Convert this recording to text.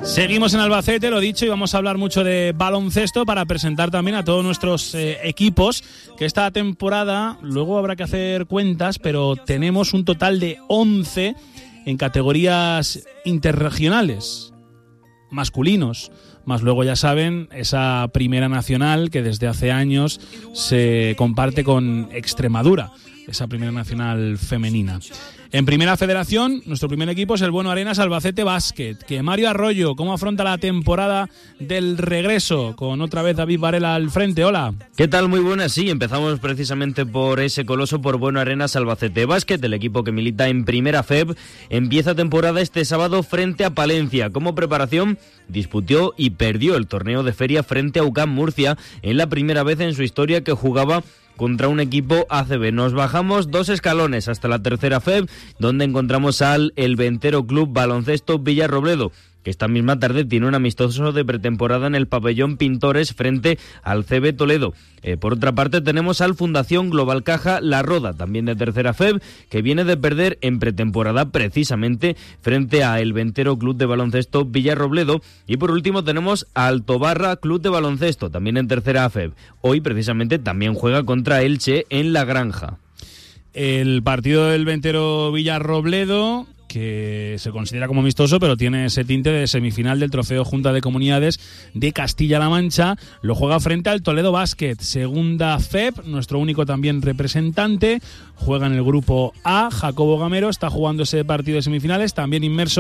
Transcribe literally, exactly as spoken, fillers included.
Seguimos en Albacete, lo dicho, y vamos a hablar mucho de baloncesto para presentar también a todos nuestros eh, equipos, que esta temporada, luego habrá que hacer cuentas, pero tenemos un total de once en categorías interregionales, masculinos, más luego ya saben, esa primera nacional que desde hace años se comparte con Extremadura, esa primera nacional femenina. En Primera Federación, nuestro primer equipo es el Bueno Arenas Albacete Basket. Que Mario Arroyo, ¿cómo afronta la temporada del regreso? Con otra vez David Varela al frente. Hola. ¿Qué tal? Muy buenas. Sí, empezamos precisamente por ese coloso, por Bueno Arenas Albacete Basket, el equipo que milita en Primera F E B. Empieza temporada este sábado frente a Palencia. Como preparación, disputó y perdió el torneo de feria frente a U C A M Murcia, en la primera vez en su historia que jugaba contra un equipo A C B. Nos bajamos dos escalones hasta la tercera F E B, donde encontramos al El Ventero Club Baloncesto Villarrobledo, que esta misma tarde tiene un amistoso de pretemporada en el pabellón Pintores frente al C B Toledo. Eh, por otra parte tenemos al Fundación Global Caja La Roda, también de tercera F E B, que viene de perder en pretemporada precisamente frente a El Ventero Club de Baloncesto Villarrobledo. Y por último tenemos al Tobarra Club de Baloncesto, también en tercera F E B. Hoy precisamente también juega contra Elche en La Granja. El partido del Ventero Villarrobledo, que se considera como amistoso, pero tiene ese tinte de semifinal del Trofeo Junta de Comunidades de Castilla-La Mancha, lo juega frente al Toledo Basket, segunda F E B, nuestro único también representante, juega en el grupo A. Jacobo Gamero está jugando ese partido de semifinales, también inmerso